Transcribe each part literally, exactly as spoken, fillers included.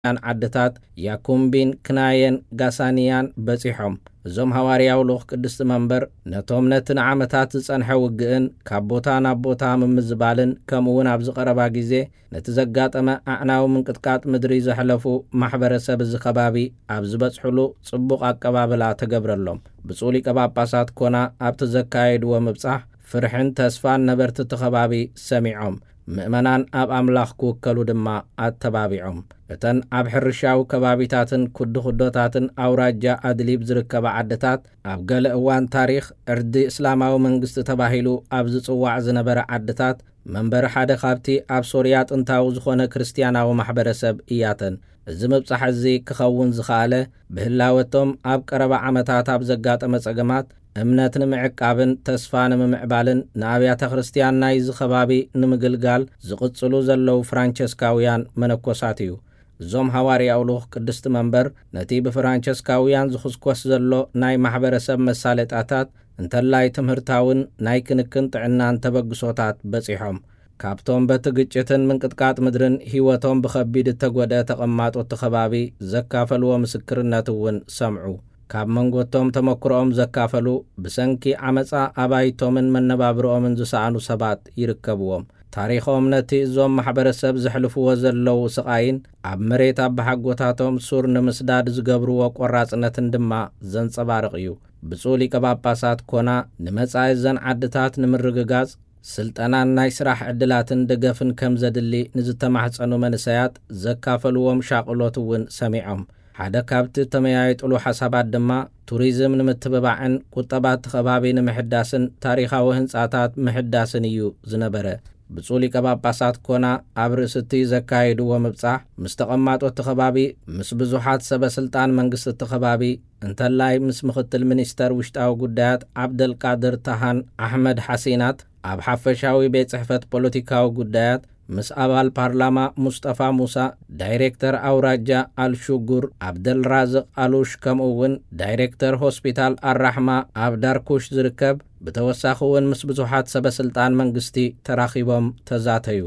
عدتات ياكومبين كناين غاسانيان بصيحهم እዞም ሐዋርያው ልኽ ቅድስት መንበር ነቶም ነትን ዓመታት ጸንሐ ውግእን ካብ ቦታ ናብ ቦታ ምምዝባልን ከምኡውን ኣብ ዝቐረባ ግዜ ነቲ ዘጋጠመ ኣዕናዊ ምንቅጥቃጥ ምድሪ ዘሕለፉ ማሕበረሰብ ዝኸባቢ ኣብ ዝበጽሕሉ ጽቡቕ ኣቀባብላ ተገብረሎም ብፁዕ ሊቀ ጳጳሳት ኮና ኣብቲ ዘካየድዎ ምብጻሕ ፍርሕን ተስፋን ነበርቲ ተኸባቢ ሰሚዖም ምእመናን ኣብ ኣምላኽ ክውከሉ ድማ ኣተባቢዖም እተን ኣብ ሕርሻው ከባቢታትን ኩድኹዶታትን ኣውራጃ ኣድሊብ ዝርከባ ዓድታት ኣብ ገለ እዋን ታሪኽ ዕርዲ እስላማዊ መንግስቲ ተባሂሉ ኣብ ዝጽዋዕ ዝነበረ ዓድታት መንበሪ ሓደ ካብቲ ኣብ ሶርያ ጥንታዊ ዝኾነ ክርስቲያናዊ ማሕበረሰብ እያተን እዚ ምብጻሕ እዚ ክኸውን ዝኽኣለ ብህላወቶም ኣብ ቀረባ ዓመታት ኣብ ዘጋጠመ ጸገማት እምነት ንምዕቃብን ተስፋ ንምምዕባልን ንኣብያተ ክርስቲያን ናይ ዝኸባቢ ንምግልጋል ዝቕጽሉ ዘለው ፍራንቸስካውያን መነኮሳት እዩ እዞም ሐዋርያው ልኽ ቅድስት መንበር ነቲ ብፍራንቸስካውያን ዝኽስኮስ ዘሎ ናይ ማሕበረሰብ መሳለጣታት እንተላይ ትምህርታውን ናይ ክንክን ጥዕናን ተበግሶታት በጺሖም ካብቶም በቲ ግጭትን ምንቅጥቃጥ ምድርን ህይወቶም ብኸቢድ ተጎድአ ተቐማጦት ተኸባቢ ዘካፈልዎ ምስክርነት እውን ሰምዑ ካብ መንጎቶም ተመክሮኦም ዘካፈሉ ብሰንኪ ዓመፃ ኣባይቶምን መነባብሮኦምን ዝሰኣኑ ሰባት ይርከብዎም ታሪኾም ነቲ እዞም ማሕበረሰብ ዘሕልፍዎ ዘለው ስቃይን ኣብ መሬት ኣብ ሓጎታቶም ሱር ንምስዳድ ዝገብርዎ ቆራጽነትን ድማ ዘንጸባርቕ እዩ ብፁዕ ሊቀ ጳጳሳት ኮና ንመጻኢ ዘን ዓድታት ንምርግጋጽ ስልጠናን ናይ ስራሕ ዕድላትን ደገፍን ከም ዘድሊ ንዝተማሕፀኑ መንሰያት ዘካፈልዎም ሻቅሎት እውን ሰሚዖም ሓደ ካብቲ ተመያይጥሉ ሓሳባት ድማ ቱሪዝም ንምትብባዕን ቁጠባት ከባቢ ንምሕዳስን ታሪኻዊ ህንጻታት ምሕዳስን እዩ ዝነበረ ብፁዕ ሊቀ ጳጳሳት ኮና ኣብ ርእስቲ ዘካየድዎ ምብጻሕ ምስ ተቐማጦት ከባቢ ምስ ብዙሓት ሰበስልጣን መንግስቲ ከባቢ እንተላይ ምስ ምክትል ሚኒስተር ውሽጣዊ ጉዳያት ዓብደልቃድር ታሃን ኣሕመድ ሓሲናት ኣብ ሓፈሻዊ ቤት ጽሕፈት ፖለቲካዊ ጉዳያት ምስ ኣባል ፓርላማ ሙስጠፋ ሙሳ ዳይሬክተር አውራጃ አልሹጉር አብደልራዝቅ አሉሽ ከምኡውን ዳይሬክተር ሆስፒታል አራሕማ ኣብ ዳርኩሽ ዝርከብ ብተወሳኺውን ምስ ብዙሓት ሰበስልጣን መንግስቲ ተራኺቦም ተዛተዩ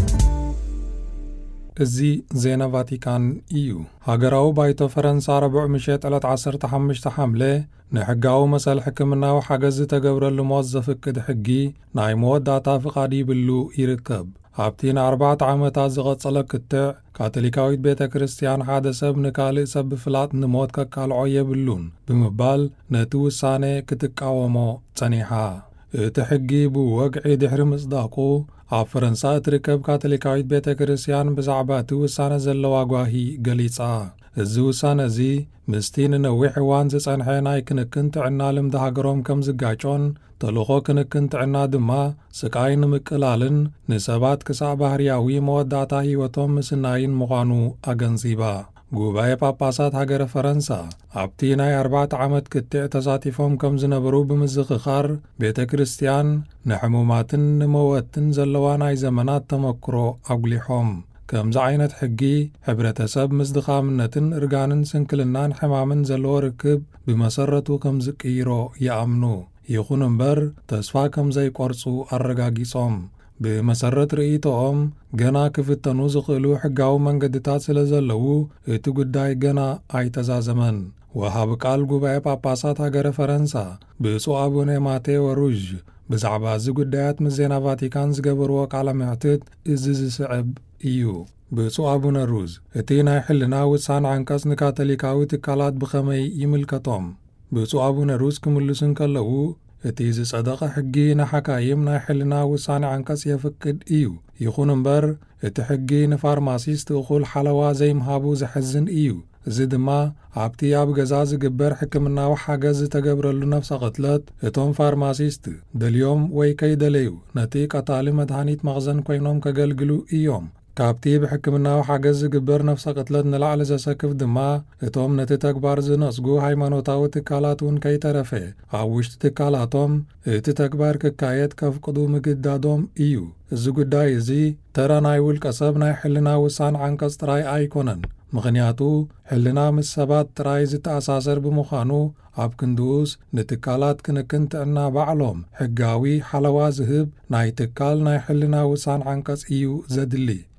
እዚ ዜና ቫቲካን እዩ ሃገራዊ ባይቶ ፈረንሳ ረቡዕ ምሸት ዕለት ዓሰርተ ሓሙሽተ ሐምለ ንሕጋዊ መሰል ሕክምናዊ ሓገዝ ተገብረሉ ሞት ዘፍቅድ ሕጊ ናይ መወዳእታ ፍቓድ ይብሉ ይርከብ ኣብቲ ንኣርባዕተ ዓመታት ዝቐጸለ ክትዕ ካቶሊካዊት ቤተ ክርስቲያን ሓደ ሰብ ንካልእ ሰብ ብፍላጥ ንሞት ከቃልዖ የብሉን ብምባል ነቲ ውሳነ ክትቃወሞ ጸኒሓ እቲ ሕጊ ብወግዒ ድሕሪ ምጽዳቁ ኣብ ፈረንሳ እትርከብ ካቶሊካዊት ቤተ ክርስቲያን ብዛዕባ እቲ ውሳነ ዘለዋ ጓሂ ገሊጻ እዚ ውሳነ እዚ ምስቲ ንነዊሕ እዋን ዝጸንሐ ናይ ክንክን ጥዕና ልምዲ ሃገሮም ከም ዝጋጮን ተልኾ ክንክን ጥዕና ድማ ስቃይ ንምቅላልን ንሰባት ክሳዕ ባህርያዊ መወዳእታ ህይወቶም ምስናይን ምዃኑ ኣገንዚባ ጉባኤ ጳጳሳት ሃገረ ፈረንሳ ኣብቲ ናይ ኣርባዕተ ዓመት ክትዕ ተሳቲፎም ከም ዝነበሩ ብምዝኽኻር ቤተ ክርስቲያን ንሕሙማትን ንመወትን ዘለዋ ናይ ዘመናት ተመክሮ ኣጉሊሖም ከምዚ ዓይነት ሕጊ ሕብረተሰብ ምስ ድኻምነትን እርጋንን ስንክልናን ሕማምን ዘለዎ ርክብ ብመሰረቱ ከም ዝቅይሮ ይኣምኑ ይኹን እምበር ተስፋ ከም ዘይቆርጹ ኣረጋጊጾም ብመሰረት ርእይቶኦም ገና ክፍተኑ ዝኽእሉ ሕጋዊ መንገድታት ስለ ዘለዉ እቲ ጉዳይ ገና ኣይተዛዘመን ወሃብ ቃል ጉባኤ ጳጳሳት ሃገረ ፈረንሳ ብፁዕ አቡነ ማቴዎ ሩዥ ብዛዕባ እዚ ጉዳያት ምስ ዜና ቫቲካን ዝገበርዎ ቃለ መሕትት እዚ ዝስዕብ እዩ ብፁዕ አቡነ ሩዝ እቲ ናይ ሕልና ውሳነ ዓንቀጽ ንካቶሊካዊ ትካላት ብኸመይ ይምልከቶም ብፁዕ አቡነ ሩዝ ክምልሱን ከለዉ እቲ ዝጸደቐ ሕጊ ንሓካይም ናይ ሕልና ውሳነ ዓንቀጽ የፍቅድ እዩ ይኹን እምበር እቲ ሕጊ ንፋርማሲስት እኹል ሓለዋ ዘይምሃቡ ዘሕዝን እዩ እዚ ድማ ኣብቲ ኣብ ገዛ ዝግበር ሕክምናዊ ሓገዝ ዝተገብረሉ ነፍሰ ቐትለት እቶም ፋርማሲስት ደልዮም ወይ ከይደለዩ ነቲ ቀታሊ መድሃኒት መኽዘን ኮይኖም ከገልግሉ እዮም ካብቲ ብሕክምናዊ ሓገዝ ዝግበር ነፍሰ ቐትለት ንላዕሊ ዘሰክፍ ድማ እቶም ነቲ ተግባር ዝነጽጉ ሃይማኖታዊ ትካላት እውን ከይተረፈ ኣብ ውሽጢ ትካላቶም እቲ ተግባር ክካየድ ከፍቅዱ ምግዳዶም እዩ እዚ ጉዳይ እዚ ተራ ናይ ውልቀ ሰብ ናይ ሕልና ውሳነ ዓንቀጽ ጥራይ ኣይኮነን ምኽንያቱ ሕልና ምስ ሰባት ጥራይ ዝተኣሳሰር ብምዃኑ ኣብ ክንድኡስ ንትካላት ክንክን ጥዕና ባዕሎም ሕጋዊ ሓለዋ ዝህብ ናይ ትካል ናይ ሕልና ውሳነ ዓንቀጽ እዩ ዘድሊ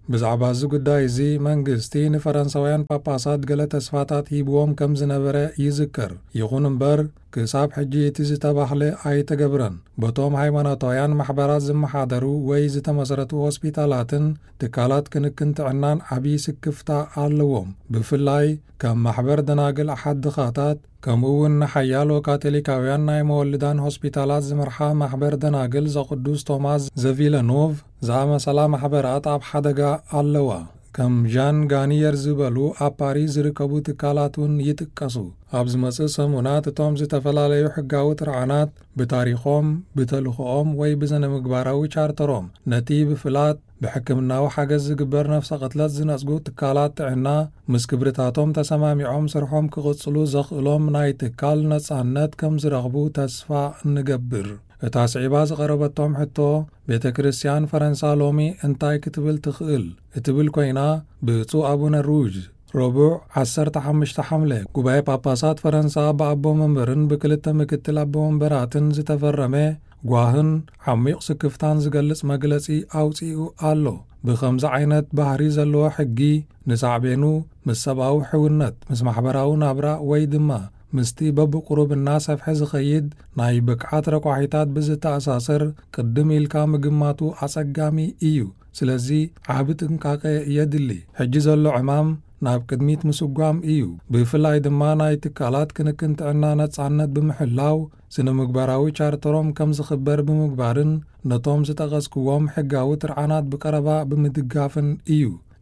ብዛዕባ እዚ ጉዳይ እዚ መንግስቲ ንፈረንሳውያን ጳጳሳት ገለ ተስፋታት ሂብዎም ከም ዝነበረ ይዝከር። ይኹን እምበር ክሳብ ሕጂ እቲ ዝተባህለ ኣይተገብረን። በቶም ሃይማኖታውያን ማሕበራት ዝመሓደሩ ወይ ዝተመሰረቱ ሆስፒታላትን ትካላት ክንክን ጥዕናን ዓብዪ ስክፍታ ኣለዎም። ብፍላይ ከም ማሕበር ደናግል ኣሓድ ድኻታት ከምኡውን ንሓያሎ ካቶሊካውያን ናይ መወልዳን ሆስፒታላት ዝመርሓ ማሕበር ደናግል ዘቅዱስ ቶማስ ዘቪለኖቭ ዝኣመሰላ ማሕበራት ኣብ ሓደጋ ኣለዋ። ከም ዣን ጋኒየር ዝበሉ ኣብ ፓሪስ ዝርከቡ ትካላት እውን ይጥቀሱ። ኣብ ዝመጽእ ሰሙናት እቶም ዝተፈላለዩ ሕጋዊ ጥርዓናት ብታሪኾም ብተልኽኦም ወይ ብዘነ ምግባራዊ ቻርተሮም ነቲ ብፍላት ብሕክምናዊ ሓገዝ ዝግበር ነፍሰ ቅትለት ዝነጽጉ ትካላት ጥዕና ምስ ክብርታቶም ተሰማሚዖም ስርሖም ክቕጽሉ ዘኽእሎም ናይ ትካል ነጻነት ከም ዝረኽቡ ተስፋ እንገብር። እታ ስዒባ ዝቐረበቶም ሕቶ ቤተ ክርስቲያን ፈረንሳ ሎሚ እንታይ ክትብል ትኽእል እትብል ኮይና ብፁዕ አቡነ ሩጅ ረቡዕ ዓሰርተ ሓሙሽተ ሐምለ ጉባኤ ጳጳሳት ፈረንሳ ብኣቦ መንበርን ብክልተ ምክትል ኣቦ መንበራትን ዝተፈረመ ጓህን ዓሚቕ ስክፍታን ዝገልጽ መግለጺ ኣውፂኡ ኣሎ። ብኸምዚ ዓይነት ባህሪ ዘለዎ ሕጊ ንሳዕቤኑ ምስ ሰብኣዊ ሕውነት ምስ ማሕበራዊ ናብራ ወይ ድማ ምስቲ በብቁሩብና ሰፍሐ ዝኸይድ ናይ ብቅዓት ረኳሒታት ብዝተኣሳሰር ቅድም ኢልካ ምግማቱ ኣጸጋሚ እዩ። ስለዚ ዓብ ጥንቃቐ የድሊ። ሕጂ ዘሎ ዕማም ናብ ቅድሚት ምስጓም እዩ። ብፍላይ ድማ ናይ ትካላት ክንክን ጥዕና ነጻነት ብምሕላው ስነ ምግባራዊ ቻርተሮም ከም ዝኽበር ብምግባርን ነቶም ዝጠቐስክዎም ሕጋዊ ጥርዓናት ብቀረባ ብምድጋፍን እዩ።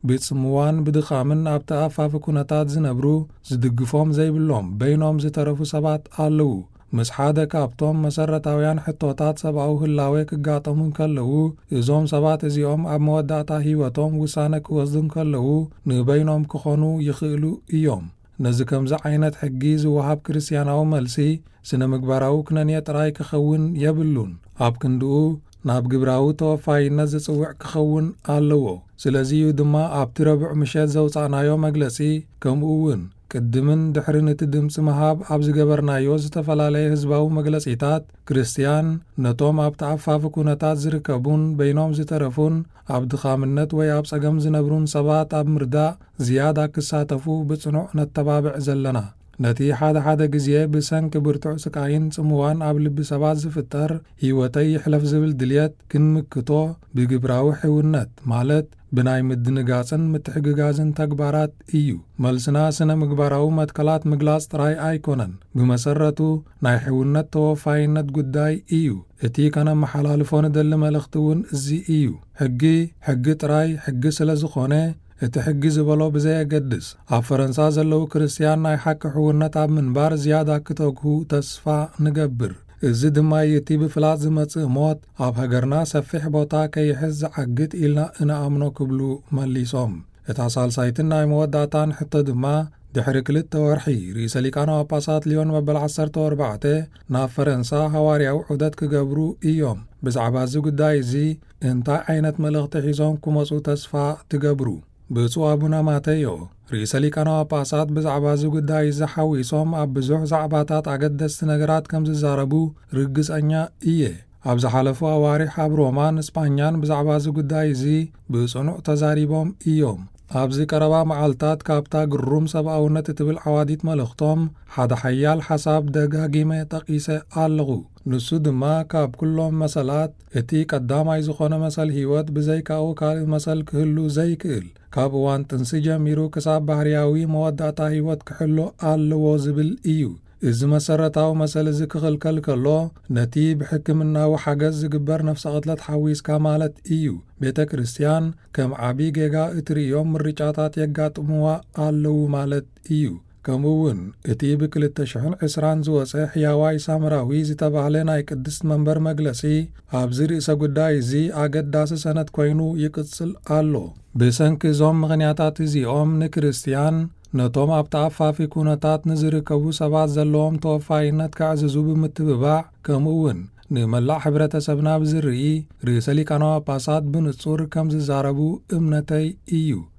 ብጽምዋን ብድኻምን ኣብ ተኣፋፊ ኩነታት ዝነብሩ ዝድግፎም ዘይብሎም በይኖም ዝተረፉ ሰባት ኣለዉ። ምስ ሓደ ካብቶም መሰረታውያን ሕቶታት ሰብኣዊ ህላዌ ክጋጠሙ ከለዉ እዞም ሰባት እዚኦም ኣብ መወዳእታ ህይወቶም ውሳነ ክወስዱ ከለዉ ንበይኖም ክኾኑ ይኽእሉ እዮም። ነዚ ከምዚ ዓይነት ሕጊ ዝወሃብ ክርስቲያናዊ መልሲ ስነ ምግባራዊ ክነንየ ጥራይ ክኸውን የብሉን። ኣብ ክንድኡ ናብ ግብራዊ ተወፋይነት ዝጽውዕ ክኸውን ኣለዎ። ስለዚዩ ድማ ኣብቲ ረቡዕ ምሸት ዘውፃእናዮ መግለጺ ከምኡውን ቅድምን ድሕርን እቲ ድምፂ መሃብ ኣብ ዝገበርናዮ ዝተፈላለየ ህዝባዊ መግለጺታት ክርስቲያን ነቶም ኣብ ተዓፋፊ ኩነታት ዝርከቡን በይኖም ዝተረፉን ኣብ ድኻምነት ወይ ኣብ ጸገም ዝነብሩን ሰባት ኣብ ምርዳእ ዝያዳ ክሳተፉ ብጽኑዕ ነተባብዕ ዘለና። ነቲ ሓደ ሓደ ግዜ ብሰንኪ ብርቱዕ ስቃይን ጽምዋን ኣብ ልቢ ሰባት ዝፍጠር ህይወተይ ይሕለፍ ዝብል ድልየት ክንምክቶ ብግብራዊ ሕውነት ማለት ብናይ ምድንጋጽን ምትሕግጋዝን ተግባራት እዩ። መልስና ስነ ምግባራዊ መትከላት ምግላጽ ጥራይ ኣይኮነን። ብመሰረቱ ናይ ሕውነት ተወፋይነት ጉዳይ እዩ። እቲ ከነመሓላልፎ ንደሊ መልእኽቲ እውን እዚ እዩ። ሕጊ ሕጊ ጥራይ ሕጊ ስለ ዝኾነ እቲ ሕጊ ዝበሎ ብዘየገድስ ኣብ ፈረንሳ ዘለዉ ክርስቲያን ናይ ሓቂ ሕውነት ኣብ ምንባር ዝያዳ ክተግሁ ተስፋ ንገብር። እዚ ድማ እቲ ብፍላጥ ዝመጽእ ሞት ኣብ ሃገርና ሰፊሕ ቦታ ከይሕዝ ዝዓግድ ኢልና እንኣምኖ ክብሉ መሊሶም። እታ ሳልሳይትን ናይ መወዳእታን ሕቶ ድማ ድሕሪ ክልተ ወርሒ ርእሰ ሊቃነ ጳጳሳት ሊዮን መበል ዓሰርተ ኣርባዕተ ናብ ፈረንሳ ሃዋርያዊ ዑደት ክገብሩ እዮም። ብዛዕባ እዚ ጉዳይ እዚ እንታይ ዓይነት መልእኽቲ ሒዞም ክመጹ ተስፋ ትገብሩ? ብፁዕ አቡነ ማቴዮ ርእሰ ሊቃነ ጳጳሳት ብዛዕባ እዚ ጉዳይ ዝሓዊሶም ኣብ ብዙሕ ዛዕባታት ኣገደስቲ ነገራት ከም ዝዛረቡ ርግጸኛ እየ። ኣብ ዝሓለፉ ኣዋሪሕ ኣብ ሮማን እስጳኛን ብዛዕባ እዚ ጉዳይ እዚ ብጽኑዕ ተዛሪቦም እዮም። ኣብዚ ቀረባ መዓልታት ካብታ ግሩም ሰብኣውነት እትብል ዓዋዲት መልእኽቶም ሓደ ሓያል ሓሳብ ደጋጊመ ጠቒሰ ኣለኹ። ንሱ ድማ ካብ ኩሎም መሰላት እቲ ቀዳማይ ዝኾነ መሰል ህይወት ብዘይካኡ ካልእ መሰል ክህሉ ዘይክእል ካብ እዋን ጥንሲ ጀሚሩ ክሳብ ባህርያዊ መወዳእታ ህይወት ክሕሎ ኣለዎ ዝብል እዩ። እዚ መሰረታዊ መሰል እዚ ክኽልከል ከሎ ነቲ ብሕክምናዊ ሓገዝ ዝግበር ነፍሰ ቅትለት ሓዊስካ ማለት እዩ። ቤተ ክርስቲያን ከም ዓብዪ ጌጋ እትርእዮም ምርጫታት የጋጥምዋ ኣለዉ ማለት እዩ። ከምኡውን እቲ ብክልተ ሽሕን ዕስራን ዝወፀ ሕያዋይ ሳምራዊ ዝተባህለ ናይ ቅድስት መንበር መግለጺ ኣብዚ ርእሰ ጉዳይ እዚ ኣገዳሲ ሰነድ ኮይኑ ይቅጽል ኣሎ። ብሰንኪ እዞም ምኽንያታት እዚኦም ንክርስቲያን ነቶም ኣብ ተኣፋፊ ኩነታት ንዝርከቡ ሰባት ዘለዎም ተወፋይነት ክዕዝዙ ብምትብባዕ ከምኡውን ንመላእ ሕብረተሰብና ብዝርኢ ርእሰ ሊቃነ ጳጳሳት ብንጹር ከም ዝዛረቡ እምነተይ እዩ።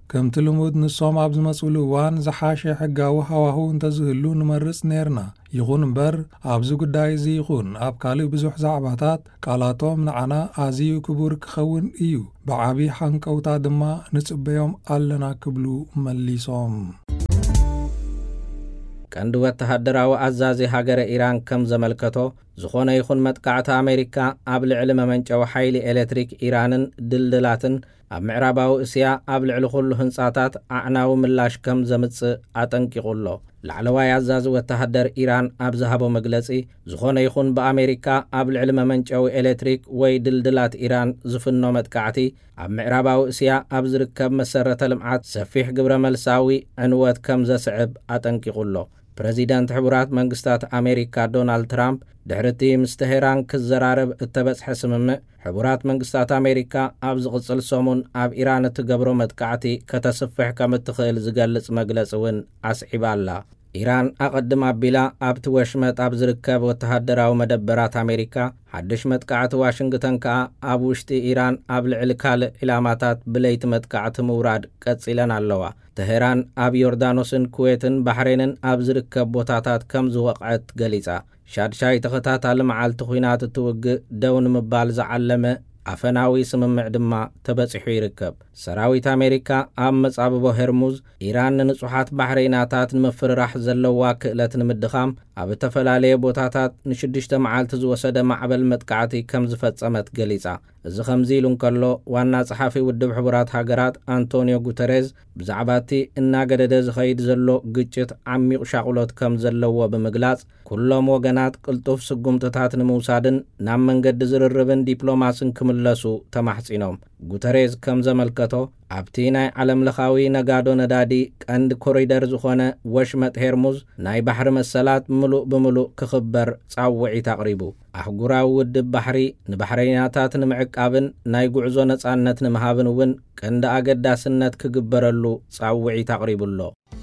ከም ትልሙድ ንሶም ኣብ ዝመጽሉ እዋን ዝሓሸ ሕጋዊ ሃዋህው እንተዝህሉ ንመርጽ ነርና ይኹን እምበር ኣብዚ ጉዳይ እዚ ይኹን ኣብ ካልእ ብዙሕ ዛዕባታት ቃላቶም ንዓና ኣዝዩ ክቡር ክኸውን እዩ ብዓቢ ሓንቀውታ ድማ ንጽበዮም ኣለና ክብሉ መሊሶም ቀንዲ ወተሃደራዊ ኣዛዚ ሃገረ ኢራን ከም ዘመልከቶ ዝኾነ ይኹን መጥቃዕቲ ኣሜሪካ ኣብ ልዕሊ መመንጨዊ ሓይሊ ኤሌክትሪክ ኢራንን ድልድላትን ኣብ ምዕራባዊ እስያ ኣብ ልዕሊ ኩሉ ህንጻታት ኣዕናዊ ምላሽ ከም ዘምጽእ ኣጠንቂቑሎ ላዕለዋይ ኣዛዚ ወተሃደር ኢራን ኣብ ዝሃቦ መግለጺ ዝኾነ ይኹን ብኣሜሪካ ኣብ ልዕሊ መመንጨዊ ኤሌክትሪክ ወይ ድልድላት ኢራን ዝፍኖ መጥቃዕቲ ኣብ ምዕራባዊ እስያ ኣብ ዝርከብ መሰረተ ልምዓት ሰፊሕ ግብረ መልሳዊ ዕንወት ከም ዘስዕብ ኣጠንቂቑሎ ፕሬዚዳንት ሕቡራት መንግስታት ኣሜሪካ ዶናልድ ትራምፕ ድሕርቲ ምስ ተሄራን ክዘራረብ እተበጽሐ ስምምዕ ሕቡራት መንግስታት ኣሜሪካ ኣብ ዝቕጽል ሰሙን ኣብ ኢራን እትገብሮ መጥቃዕቲ ከተስፍሕ ከም እትኽእል ዝገልጽ መግለጺ እውን ኣስዒባ ኣላ ኢራን ኣቐድም ኣቢላ ኣብቲ ወሽመጥ ኣብ ዝርከብ ወተሃደራዊ መደበራት ኣሜሪካ ሓድሽ መጥቃዕቲ ዋሽንግተን ከኣ ኣብ ውሽጢ ኢራን ኣብ ልዕሊ ካልእ ዒላማታት ብለይቲ መጥቃዕቲ ምውራድ ቀጺለን ኣለዋ ተሄራን ኣብ ዮርዳኖስን ኩዌትን ባሕሬንን ኣብ ዝርከብ ቦታታት ከም ዝወቕዐት ገሊጻ ሻድሻይ ተኸታታሊ መዓልቲ ኹናት እትውግእ ደው ንምባል ዝዓለመ ኣፈናዊ ስምምዕ ድማ ተበጺሑ ይርከብ ሰራዊት ኣሜሪካ ኣብ መጻብቦ ሄርሙዝ ኢራን ንንጹሓት ባሕሬናታት ንምፍርራሕ ዘለዋ ክእለት ንምድኻም ኣብ ተፈላለየ ቦታታት ንሽዱሽተ መዓልቲ ዝወሰደ ማዕበል መጥቃዕቲ ከም ዝፈጸመት ገሊጻ እዚ ከምዚ ኢሉ እንከሎ ዋና ጸሓፊ ውድብ ሕቡራት ሃገራት አንቶኒዮ ጉተሬዝ ብዛዕባ እቲ እናገደደ ዝኸይድ ዘሎ ግጭት ዓሚቕ ሻቕሎት ከም ዘለዎ ብምግላጽ ኩሎም ወገናት ቅልጡፍ ስጉምትታት ንምውሳድን ናብ መንገዲ ዝርርብን ዲፕሎማስን ክምለሱ ተማሕጺኖም ጉተሬዝ ከም ዘመልከቶ ኣብቲ ናይ ዓለም ለኻዊ ነጋዶ ነዳዲ ቀንዲ ኮሪደር ዝኾነ ወሽመጥ ሄርሙዝ ናይ ባሕሪ መሰላት ምሉእ ብምሉእ ክኽበር ጻውዒት ኣቕሪቡ ኣህጉራዊ ውድብ ባሕሪ ንባሕረኛታት ንምዕቃብን ናይ ጉዕዞ ነጻነት ንምሃብን እውን ቀንዲ ኣገዳስነት ክግበረሉ ጻውዒት ኣቕሪቡሎ